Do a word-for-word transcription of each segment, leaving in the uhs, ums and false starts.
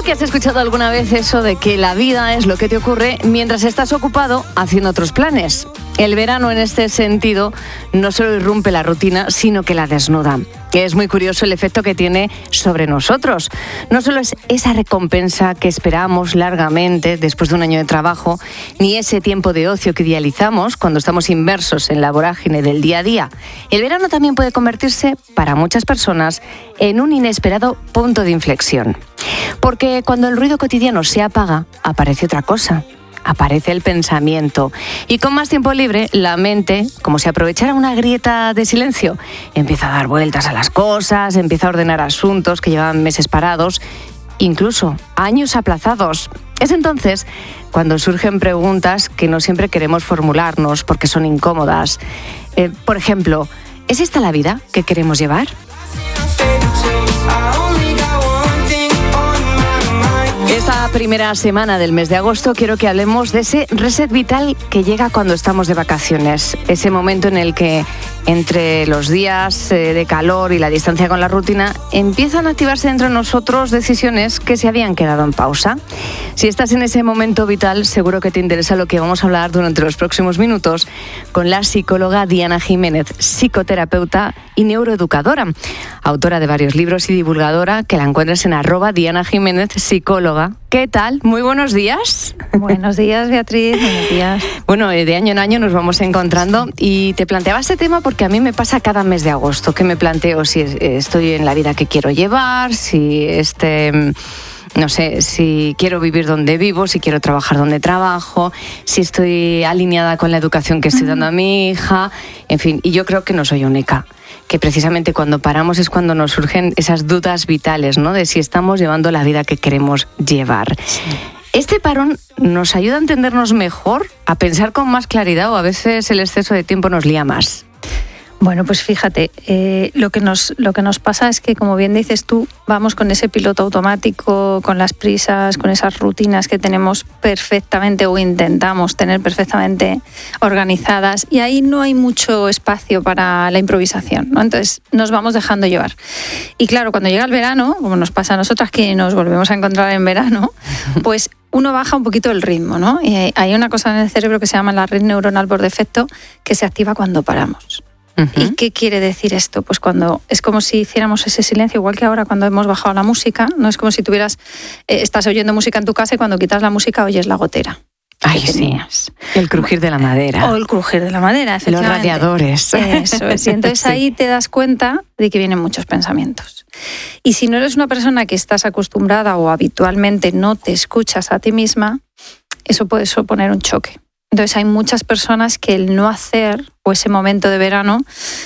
que has escuchado alguna vez eso de que la vida es lo que te ocurre mientras estás ocupado haciendo otros planes. El verano en este sentido no solo irrumpe la rutina, sino que la desnuda. Que es muy curioso el efecto que tiene sobre nosotros. No solo es esa recompensa que esperamos largamente después de un año de trabajo, ni ese tiempo de ocio que idealizamos cuando estamos inmersos en la vorágine del día a día. El verano también puede convertirse, para muchas personas, en un inesperado punto de inflexión. Porque cuando el ruido cotidiano se apaga, aparece otra cosa. Aparece el pensamiento. Y con más tiempo libre, la mente, como si aprovechara una grieta de silencio, empieza a dar vueltas a las cosas, empieza a ordenar asuntos que llevaban meses parados, incluso años aplazados. Es entonces cuando surgen preguntas que no siempre queremos formularnos porque son incómodas. Eh, por ejemplo, ¿es esta la vida que queremos llevar? Esta primera semana del mes de agosto quiero que hablemos de ese reset vital que llega cuando estamos de vacaciones. Ese momento en el que entre los días de calor y la distancia con la rutina empiezan a activarse dentro de nosotros decisiones que se habían quedado en pausa. Si estás en ese momento vital, seguro que te interesa lo que vamos a hablar durante los próximos minutos con la psicóloga Diana Jiménez, psicoterapeuta y neuroeducadora, autora de varios libros y divulgadora, que la encuentras en arroba Diana Jiménez, psicóloga. ¿Qué tal? Muy buenos días. Buenos días, Beatriz. Buenos días. Bueno, de año en año nos vamos encontrando y te planteaba este tema porque a mí me pasa cada mes de agosto, que me planteo si estoy en la vida que quiero llevar, si este... No sé, si quiero vivir donde vivo, si quiero trabajar donde trabajo, si estoy alineada con la educación que estoy dando a mi hija, en fin, y yo creo que no soy única, que precisamente cuando paramos es cuando nos surgen esas dudas vitales, ¿no? De si estamos llevando la vida que queremos llevar. Sí. ¿Este parón nos ayuda a entendernos mejor, a pensar con más claridad o a veces el exceso de tiempo nos lía más? Bueno, pues fíjate, eh, lo que nos lo que nos pasa es que, como bien dices tú, vamos con ese piloto automático, con las prisas, con esas rutinas que tenemos perfectamente o intentamos tener perfectamente organizadas, y ahí no hay mucho espacio para la improvisación, ¿no? Entonces nos vamos dejando llevar. Y claro, cuando llega el verano, como nos pasa a nosotras que nos volvemos a encontrar en verano, pues uno baja un poquito el ritmo, ¿no? Y hay una cosa en el cerebro que se llama la red neuronal por defecto, que se activa cuando paramos. Uh-huh. ¿Y qué quiere decir esto? Pues cuando es como si hiciéramos ese silencio, igual que ahora cuando hemos bajado la música, no es como si tuvieras, eh, estás oyendo música en tu casa y cuando quitas la música oyes la gotera. Ay, sí. El crujir de la madera. O el crujir de la madera, efectivamente. Los radiadores. Eso es. Y entonces sí. Ahí te das cuenta de que vienen muchos pensamientos. Y si no eres una persona que estás acostumbrada o habitualmente no te escuchas a ti misma, eso puede suponer un choque. Entonces hay muchas personas que el no hacer, o ese momento de verano,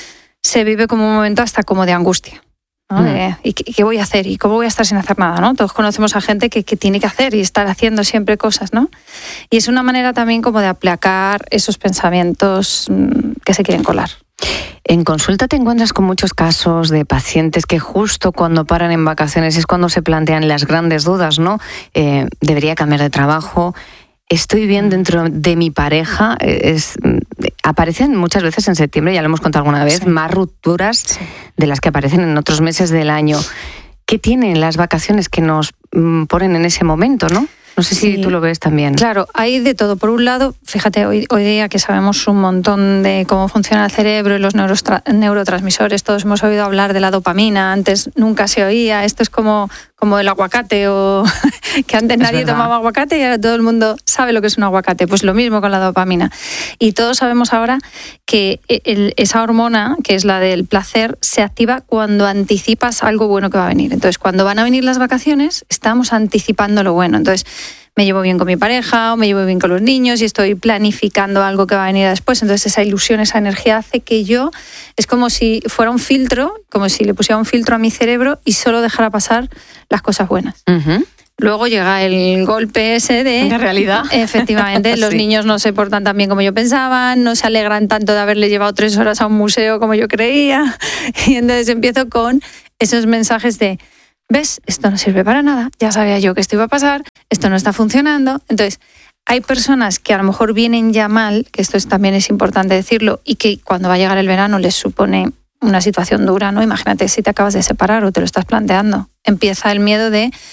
se vive como un momento hasta como de angustia, ¿no? Mm. De, ¿y qué, qué voy a hacer? ¿Y cómo voy a estar sin hacer nada? ¿No? Todos conocemos a gente que, que tiene que hacer y estar haciendo siempre cosas, ¿no? Y es una manera también como de aplacar esos pensamientos mmm, que se quieren colar. En consulta te encuentras con muchos casos de pacientes que justo cuando paran en vacaciones es cuando se plantean las grandes dudas, ¿no? Eh, ¿Debería cambiar de trabajo? Estoy bien dentro de mi pareja. Es, aparecen muchas veces en septiembre, ya lo hemos contado alguna vez, sí. más rupturas sí. de las que aparecen en otros meses del año. ¿Qué tienen las vacaciones que nos ponen en ese momento, no? No sé si sí. tú lo ves también. Claro, hay de todo. Por un lado, fíjate, hoy, hoy día que sabemos un montón de cómo funciona el cerebro y los neurostra- neurotransmisores, todos hemos oído hablar de la dopamina, antes nunca se oía, esto es como, como el aguacate, o que antes es nadie verdad. tomaba aguacate y ahora todo el mundo sabe lo que es un aguacate. Pues lo mismo con la dopamina. Y todos sabemos ahora que el, esa hormona, que es la del placer, se activa cuando anticipas algo bueno que va a venir. Entonces, cuando van a venir las vacaciones, estamos anticipando lo bueno. Entonces, me llevo bien con mi pareja o me llevo bien con los niños y estoy planificando algo que va a venir después. Entonces esa ilusión, esa energía hace que yo, es como si fuera un filtro, como si le pusiera un filtro a mi cerebro y solo dejara pasar las cosas buenas. Uh-huh. Luego llega el golpe ese de... La realidad. Efectivamente, los sí. niños no se portan tan bien como yo pensaba, no se alegran tanto de haberle llevado tres horas a un museo como yo creía. Y entonces empiezo con esos mensajes de... ¿Ves? Esto no sirve para nada. Ya sabía yo que esto iba a pasar. Esto no está funcionando. Entonces, hay personas que a lo mejor vienen ya mal, que esto es, también es importante decirlo, y que cuando va a llegar el verano les supone una situación dura, ¿no? Imagínate si te acabas de separar o te lo estás planteando. Empieza el miedo de,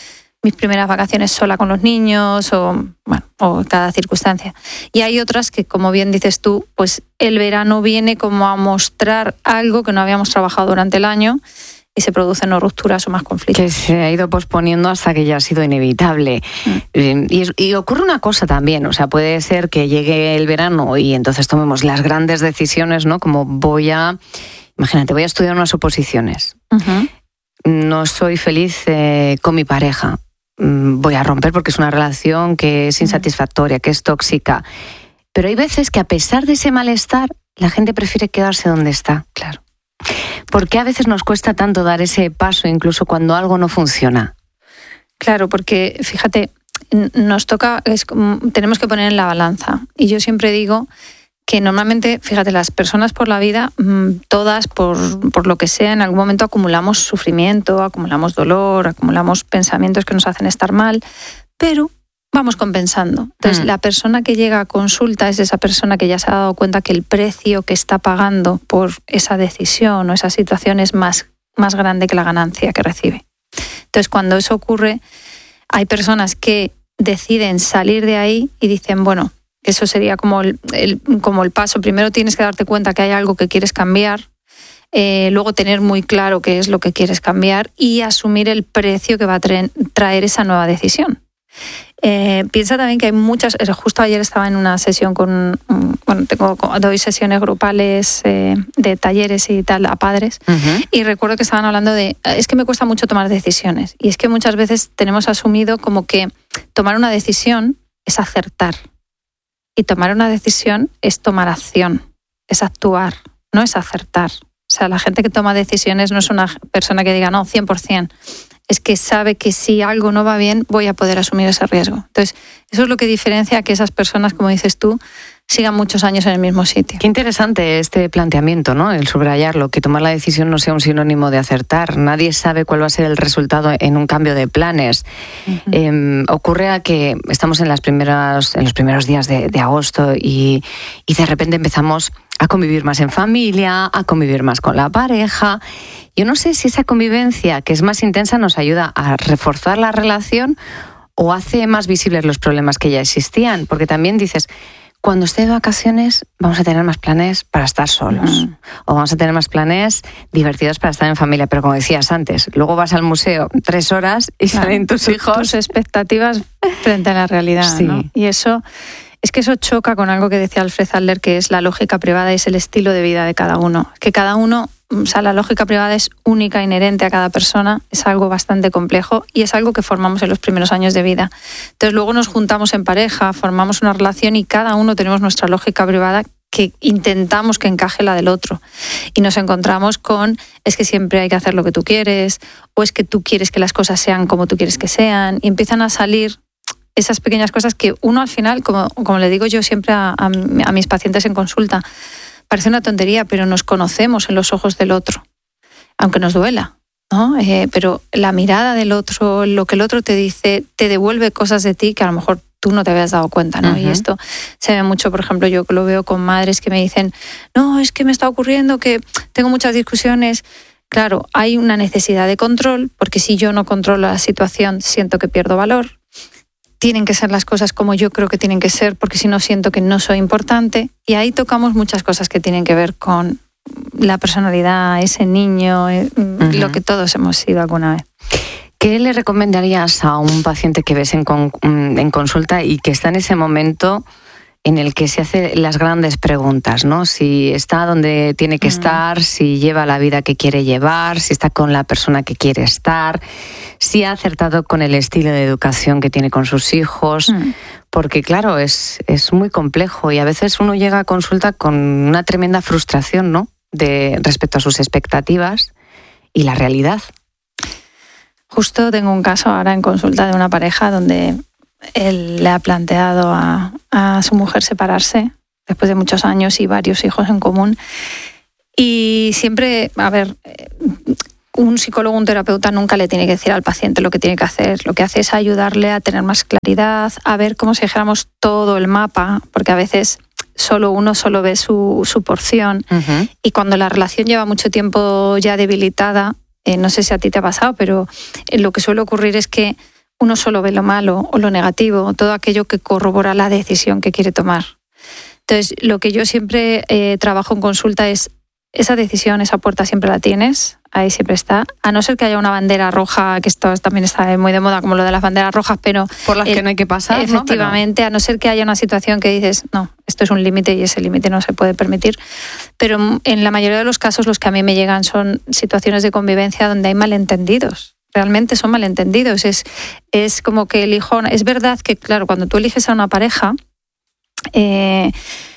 mis primeras vacaciones sola con los niños o, bueno, o cada circunstancia. Y hay otras que, como bien dices tú, pues el verano viene como a mostrar algo que no habíamos trabajado durante el año y se producen o rupturas o más conflictos. Que se ha ido posponiendo hasta que ya ha sido inevitable. Mm. Y, y ocurre una cosa también, o sea, puede ser que llegue el verano y entonces tomemos las grandes decisiones, ¿no? Como voy a, imagínate, voy a estudiar unas oposiciones. Uh-huh. No soy feliz eh, con mi pareja. Voy a romper porque es una relación que es insatisfactoria, que es tóxica. Pero hay veces que a pesar de ese malestar, la gente prefiere quedarse donde está. Claro. ¿Por qué a veces nos cuesta tanto dar ese paso incluso cuando algo no funciona? Claro, porque fíjate, nos toca, es, tenemos que poner en la balanza. Y yo siempre digo que normalmente, fíjate, las personas por la vida, todas, por, por lo que sea, en algún momento acumulamos sufrimiento, acumulamos dolor, acumulamos pensamientos que nos hacen estar mal, pero vamos compensando. Entonces, mm. la persona que llega a consulta es esa persona que ya se ha dado cuenta que el precio que está pagando por esa decisión o esa situación es más, más grande que la ganancia que recibe. Entonces, cuando eso ocurre, hay personas que deciden salir de ahí y dicen, bueno, eso sería como el, el, como el paso. Primero tienes que darte cuenta que hay algo que quieres cambiar, eh, luego tener muy claro qué es lo que quieres cambiar y asumir el precio que va a traer, traer esa nueva decisión. Eh, piensa también que hay muchas, justo ayer estaba en una sesión con, bueno, tengo, doy sesiones grupales eh, de talleres y tal a padres, uh-huh. y recuerdo que estaban hablando de, es que me cuesta mucho tomar decisiones, y es que muchas veces tenemos asumido como que tomar una decisión es acertar, y tomar una decisión es tomar acción, es actuar, no es acertar. O sea, la gente que toma decisiones no es una persona que diga, no, cien por ciento. Es que sabe que si algo no va bien, voy a poder asumir ese riesgo. Entonces, eso es lo que diferencia que esas personas, como dices tú, sigan muchos años en el mismo sitio. Qué interesante este planteamiento, ¿no? El subrayarlo, que tomar la decisión no sea un sinónimo de acertar. Nadie sabe cuál va a ser el resultado en un cambio de planes. Uh-huh. Eh, ocurre a que estamos en las primeras, en los primeros días de, de agosto y, y de repente empezamos a convivir más en familia, a convivir más con la pareja. Yo no sé si esa convivencia, que es más intensa, nos ayuda a reforzar la relación o hace más visibles los problemas que ya existían. Porque también dices, cuando esté de vacaciones vamos a tener más planes para estar solos. Mm. O vamos a tener más planes divertidos para estar en familia. Pero como decías antes, luego vas al museo tres horas y claro, salen tus hijos. Tus expectativas frente a la realidad, sí. ¿no? Y eso... Es que eso choca con algo que decía Alfred Adler, que es la lógica privada y es el estilo de vida de cada uno. Que cada uno, o sea, la lógica privada es única, inherente a cada persona, es algo bastante complejo y es algo que formamos en los primeros años de vida. Entonces luego nos juntamos en pareja, formamos una relación y cada uno tenemos nuestra lógica privada que intentamos que encaje la del otro. Y nos encontramos con, es que siempre hay que hacer lo que tú quieres, o es que tú quieres que las cosas sean como tú quieres que sean, y empiezan a salir esas pequeñas cosas que uno al final, como, como le digo yo siempre a, a, a mis pacientes en consulta, parece una tontería, pero nos conocemos en los ojos del otro, aunque nos duela, ¿no? Eh, pero la mirada del otro, lo que el otro te dice, te devuelve cosas de ti que a lo mejor tú no te habías dado cuenta, ¿no? Uh-huh. Y esto se ve mucho, por ejemplo, yo lo veo con madres que me dicen, no, es que me está ocurriendo que tengo muchas discusiones. Claro, hay una necesidad de control, porque si yo no controlo la situación, siento que pierdo valor. Tienen que ser las cosas como yo creo que tienen que ser, porque si no siento que no soy importante. Y ahí tocamos muchas cosas que tienen que ver con la personalidad, ese niño, uh-huh. lo que todos hemos sido alguna vez. ¿Qué le recomendarías a un paciente que ves en, con, en consulta y que está en ese momento en el que se hace las grandes preguntas, ¿no? Si está donde tiene que mm. estar, si lleva la vida que quiere llevar, si está con la persona que quiere estar, si ha acertado con el estilo de educación que tiene con sus hijos, mm. porque claro, es, es muy complejo y a veces uno llega a consulta con una tremenda frustración, ¿no? De, respecto a sus expectativas y la realidad. Justo tengo un caso ahora en consulta de una pareja donde él le ha planteado a, a su mujer separarse después de muchos años y varios hijos en común. Y siempre, a ver, un psicólogo, un terapeuta nunca le tiene que decir al paciente lo que tiene que hacer. Lo que hace es ayudarle a tener más claridad, a ver como si dijéramos todo el mapa, porque a veces solo uno solo ve su, su porción. Uh-huh. Y cuando la relación lleva mucho tiempo ya debilitada, eh, no sé si a ti te ha pasado, pero lo que suele ocurrir es que uno solo ve lo malo o lo negativo, todo aquello que corrobora la decisión que quiere tomar. Entonces, lo que yo siempre eh, trabajo en consulta es esa decisión, esa puerta siempre la tienes, ahí siempre está, a no ser que haya una bandera roja, que esto también está muy de moda, como lo de las banderas rojas, pero... Por las eh, que no hay que pasar, efectivamente, ¿no? Pero... a no ser que haya una situación que dices, no, esto es un límite y ese límite no se puede permitir. Pero en la mayoría de los casos los que a mí me llegan son situaciones de convivencia donde hay malentendidos. Realmente son malentendidos. Es, es como que elijo... Es verdad que, claro, cuando tú eliges a una pareja... Eh,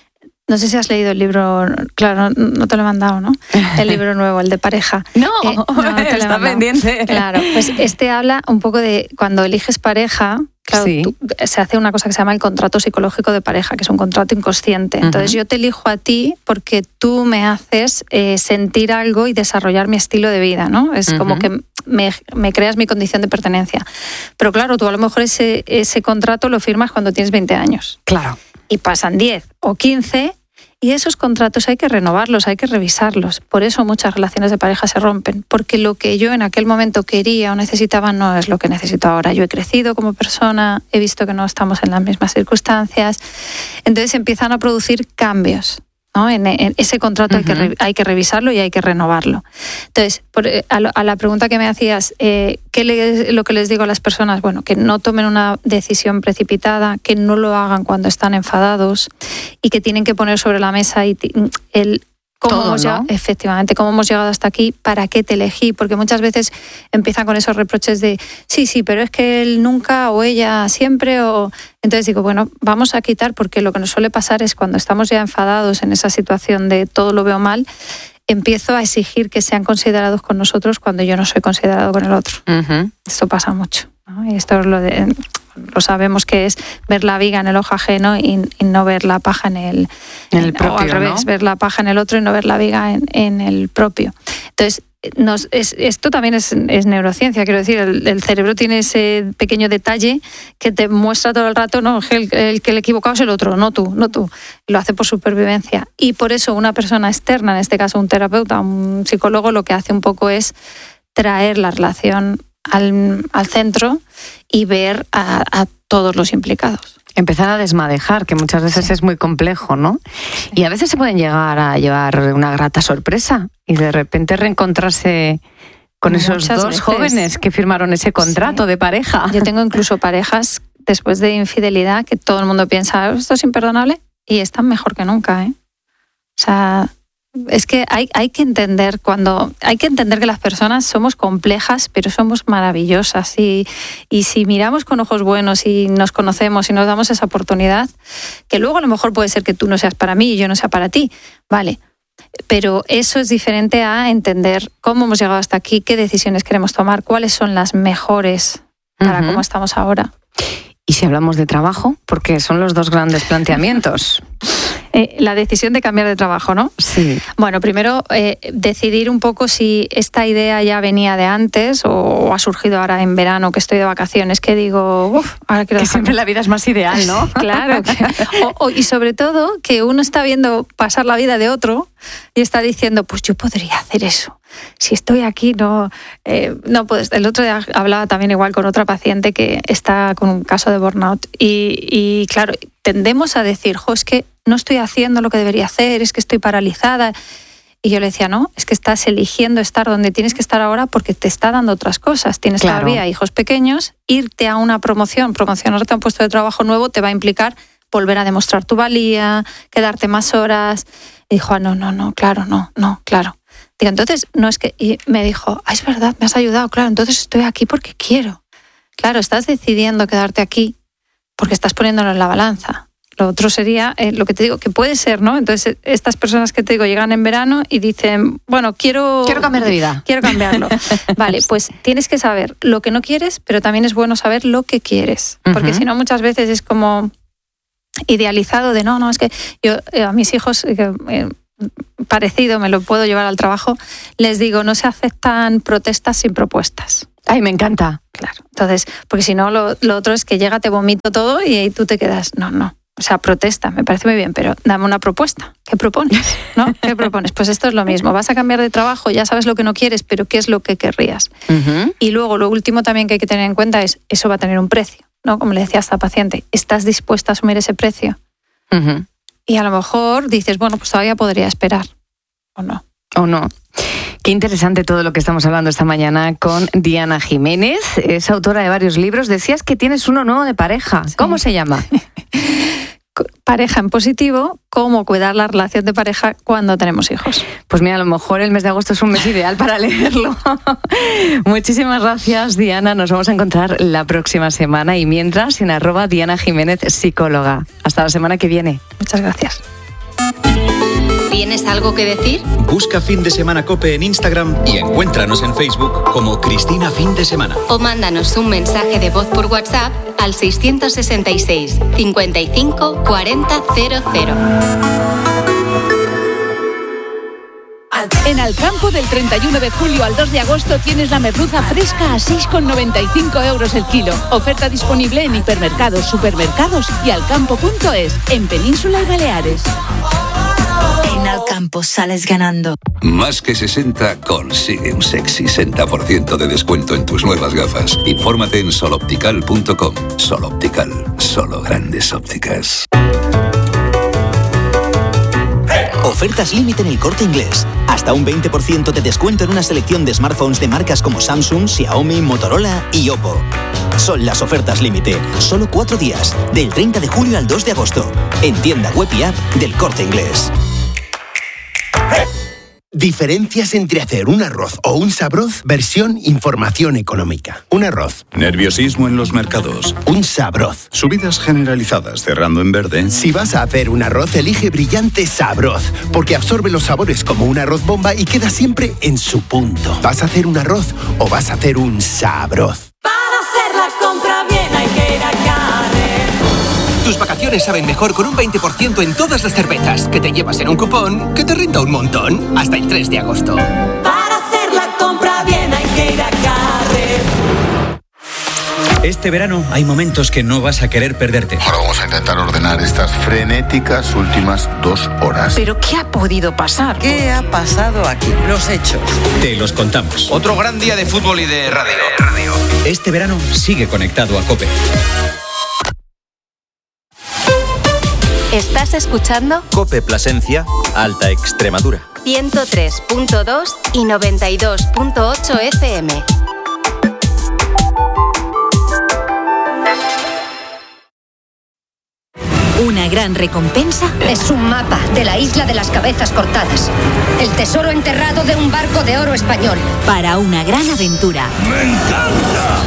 No sé si has leído el libro, claro, no, no te lo he mandado, ¿no? El libro nuevo, el de pareja. No, eh, no te está pendiente. Claro, pues este habla un poco de cuando eliges pareja, claro, sí. tú, se hace una cosa que se llama el contrato psicológico de pareja, que es un contrato inconsciente. Entonces uh-huh. yo te elijo a ti porque tú me haces eh, sentir algo y desarrollar mi estilo de vida, ¿no? Es uh-huh. como que me, me creas mi condición de pertenencia. Pero claro, tú a lo mejor ese, ese contrato lo firmas cuando tienes veinte años. Claro. Y pasan diez o quince... Y esos contratos hay que renovarlos, hay que revisarlos. Por eso muchas relaciones de pareja se rompen, porque lo que yo en aquel momento quería o necesitaba no es lo que necesito ahora. Yo he crecido como persona, he visto que no estamos en las mismas circunstancias, entonces empiezan a producir cambios, ¿no? En, en ese contrato uh-huh. hay, que re, hay que revisarlo y hay que renovarlo. Entonces, por, a, lo, a la pregunta que me hacías, eh, ¿qué le, lo que les digo a las personas? Bueno, que no tomen una decisión precipitada, que no lo hagan cuando están enfadados y que tienen que poner sobre la mesa y el cómo Todo, hemos llegado, ¿no? efectivamente, cómo hemos llegado hasta aquí, para qué te elegí, porque muchas veces empiezan con esos reproches de sí, sí, pero es que él nunca o ella siempre, o entonces digo, bueno, vamos a quitar, porque lo que nos suele pasar es cuando estamos ya enfadados en esa situación de todo lo veo mal, empiezo a exigir que sean considerados con nosotros cuando yo no soy considerado con el otro. Uh-huh. Esto pasa mucho, ¿no? Y esto es lo de... lo sabemos que es ver la viga en el ojo ajeno y, y no ver la paja en el, en el propio, o al revés, ¿no? Ver la paja en el otro y no ver la viga en, en el propio. Entonces, nos, es, esto también es, es neurociencia, quiero decir, el, el cerebro tiene ese pequeño detalle que te muestra todo el rato, no, el, el que el equivocado es el otro, no tú, no tú. Lo hace por supervivencia. Y por eso una persona externa, en este caso un terapeuta, un psicólogo, lo que hace un poco es traer la relación al, al centro y ver a, a todos los implicados. Empezar a desmadejar, que muchas veces sí. es muy complejo, ¿no? Sí. Y a veces se pueden llegar a llevar una grata sorpresa y de repente reencontrarse con muchas esos dos veces. jóvenes que firmaron ese contrato sí. de pareja. Yo tengo incluso parejas después de infidelidad que todo el mundo piensa, esto es imperdonable, y están mejor que nunca, ¿eh? O sea... Es que hay, hay que entender cuando hay que entender que las personas somos complejas, pero somos maravillosas. Y, y si miramos con ojos buenos y nos conocemos y nos damos esa oportunidad, que luego a lo mejor puede ser que tú no seas para mí y yo no sea para ti, vale. Pero eso es diferente a entender cómo hemos llegado hasta aquí, qué decisiones queremos tomar, cuáles son las mejores para uh-huh. cómo estamos ahora. Y si hablamos de trabajo, porque son los dos grandes planteamientos. Eh, la decisión de cambiar de trabajo, ¿no? Sí. Bueno, primero eh, decidir un poco si esta idea ya venía de antes o, o ha surgido ahora en verano, que estoy de vacaciones, que digo, uff, ahora quiero... Que siempre la vida es más ideal, ¿no? Claro. Que, o, o, y sobre todo que uno está viendo pasar la vida de otro y está diciendo, pues yo podría hacer eso. Si estoy aquí, no... Eh, no pues el otro día hablaba también igual con otra paciente que está con un caso de burnout y, y claro, tendemos a decir, jo, es que no estoy haciendo lo que debería hacer, es que estoy paralizada. Y yo le decía, no, es que estás eligiendo estar donde tienes que estar ahora porque te está dando otras cosas. Tienes claro. todavía hijos pequeños, irte a una promoción, promocionarte a un puesto de trabajo nuevo te va a implicar volver a demostrar tu valía, quedarte más horas. Y dijo, ah, no, no, no, claro, no, no, claro. Digo, entonces, no es que... Y me dijo, ah, es verdad, me has ayudado, claro, entonces estoy aquí porque quiero. Claro, estás decidiendo quedarte aquí porque estás poniéndolo en la balanza. Lo otro sería, eh, lo que te digo, que puede ser, ¿no? Entonces, estas personas que te digo llegan en verano y dicen, bueno, quiero... Quiero cambiar de vida. Quiero cambiarlo. Vale, pues tienes que saber lo que no quieres, pero también es bueno saber lo que quieres. Porque uh-huh. si no, muchas veces es como idealizado de, no, no, es que yo eh, a mis hijos... Eh, eh, parecido, me lo puedo llevar al trabajo, les digo, no se aceptan protestas sin propuestas. Ay, me encanta. Claro, entonces, porque si no, lo, lo otro es que llega, te vomito todo y ahí tú te quedas, no, no. O sea, protesta, me parece muy bien, pero dame una propuesta. ¿Qué propones? ¿No? ¿Qué propones? Pues esto es lo mismo. Vas a cambiar de trabajo, ya sabes lo que no quieres, pero ¿qué es lo que querrías? Uh-huh. Y luego, lo último también que hay que tener en cuenta es, eso va a tener un precio, ¿no? Como le decía a esta paciente, ¿estás dispuesta a asumir ese precio? Uh-huh. Y a lo mejor dices, bueno, pues todavía podría esperar, ¿o no? ¿O no? Qué interesante todo lo que estamos hablando esta mañana con Diana Jiménez. Es autora de varios libros. Decías que tienes uno nuevo de pareja. Sí. ¿Cómo se llama? Pareja en positivo, cómo cuidar la relación de pareja cuando tenemos hijos. Pues mira, a lo mejor el mes de agosto es un mes ideal para leerlo. Muchísimas gracias, Diana. Nos vamos a encontrar la próxima semana y mientras en arroba Diana Jiménez Psicóloga. Hasta la semana que viene. Muchas gracias. ¿Tienes algo que decir? Busca Fin de Semana COPE en Instagram y encuéntranos en Facebook como Cristina Fin de Semana. O mándanos un mensaje de voz por WhatsApp al seiscientos sesenta y seis, cincuenta y cinco, cuarenta, cero cero. En Alcampo, del treinta y uno de julio al dos de agosto, tienes la merluza fresca a seis con noventa y cinco euros el kilo. Oferta disponible en hipermercados, supermercados y alcampo punto es, en Península y Baleares. En Alcampo sales ganando. Más que sesenta consigue un sexy sesenta por ciento de descuento en tus nuevas gafas. Infórmate en sol optical punto com. Sol Optical, solo grandes ópticas. Ofertas límite en El Corte Inglés. Hasta un veinte por ciento de descuento en una selección de smartphones de marcas como Samsung, Xiaomi, Motorola y Oppo. Son las ofertas límite. Solo cuatro días. Del treinta de julio al dos de agosto. En tienda web y app del Corte Inglés. Diferencias entre hacer un arroz o un sabroz, versión información económica. Un arroz. Nerviosismo en los mercados. Un sabroz. Subidas generalizadas, cerrando en verde. Si vas a hacer un arroz, elige Brillante Sabroz, porque absorbe los sabores como un arroz bomba y queda siempre en su punto. ¿Vas a hacer un arroz o vas a hacer un sabroz? Para hacer la compra bien hay que ir a Carrer. Tus vacaciones saben mejor con un veinte por ciento en todas las cervezas que te llevas en un cupón que te rinda un montón hasta el tres de agosto. Para hacer la compra bien hay que ir a Carrer. Este verano hay momentos que no vas a querer perderte. Ahora vamos a intentar ordenar estas frenéticas últimas dos horas. ¿Pero qué ha podido pasar? ¿Qué ha pasado aquí? Los hechos. Te los contamos. Otro gran día de fútbol y de radio. Este verano sigue conectado a COPE. ¿Estás escuchando? COPE Plasencia, Alta Extremadura. ciento tres punto dos y noventa y dos punto ocho F M. Una gran recompensa es un mapa de la isla de las cabezas cortadas. El tesoro enterrado de un barco de oro español. Para una gran aventura. ¡Me encanta!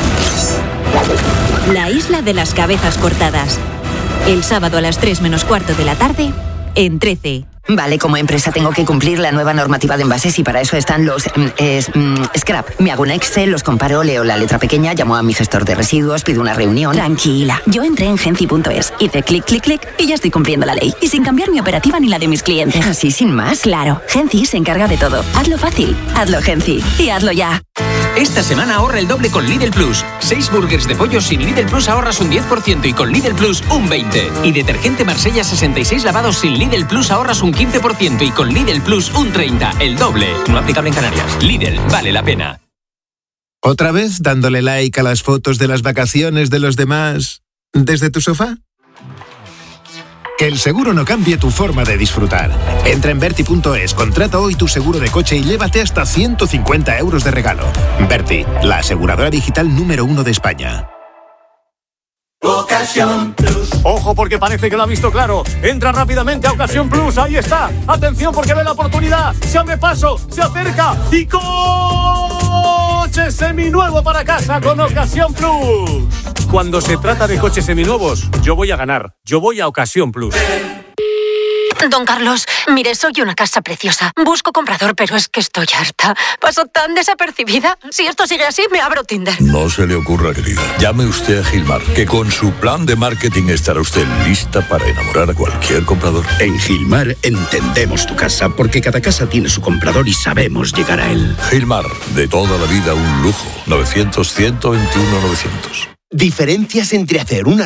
La isla de las cabezas cortadas. El sábado a las tres menos cuarto de la tarde, en trece. Vale, como empresa tengo que cumplir la nueva normativa de envases y para eso están los eh, mm, scrap. Me hago un Excel, los comparo, leo la letra pequeña, llamo a mi gestor de residuos, pido una reunión. Tranquila, yo entré en genci punto es, hice clic, clic, clic y ya estoy cumpliendo la ley. Y sin cambiar mi operativa ni la de mis clientes. ¿Así sin más? Claro, Genci se encarga de todo. Hazlo fácil, hazlo Genci y hazlo ya. Esta semana ahorra el doble con Lidl Plus. Seis burgers de pollo sin Lidl Plus ahorras un diez por ciento y con Lidl Plus un veinte por ciento. Y detergente Marsella sesenta y seis lavados sin Lidl Plus ahorras un quince por ciento y con Lidl Plus un treinta por ciento. El doble. No aplicable en Canarias. Lidl, vale la pena. ¿Otra vez dándole like a las fotos de las vacaciones de los demás desde tu sofá? Que el seguro no cambie tu forma de disfrutar. Entra en Berti punto es, contrata hoy tu seguro de coche y llévate hasta ciento cincuenta euros de regalo. Berti, la aseguradora digital número uno de España. Ocasión Plus. Ojo porque parece que lo ha visto claro. Entra rápidamente a Ocasión Plus. Ahí está. Atención porque ve la oportunidad. Se abre paso, se acerca y coche seminuevo para casa con Ocasión Plus. Cuando se trata de coches seminuevos, yo voy a ganar. Yo voy a Ocasión Plus. Don Carlos, mire, soy una casa preciosa. Busco comprador, pero es que estoy harta. Paso tan desapercibida. Si esto sigue así, me abro Tinder. No se le ocurra, querida. Llame usted a Gilmar, que con su plan de marketing estará usted lista para enamorar a cualquier comprador. En Gilmar entendemos tu casa, porque cada casa tiene su comprador y sabemos llegar a él. Gilmar, de toda la vida un lujo. novecientos, ciento veintiuno, novecientos. Diferencias entre hacer una